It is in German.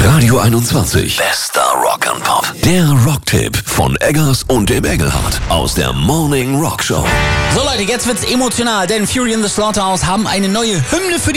Radio 21. Bester Rock and Pop. Der Rocktipp von Eggers und dem Engelhardt aus der Morning Rock Show. So Leute, jetzt wird's emotional, denn Fury in the Slaughterhouse haben eine neue Hymne für die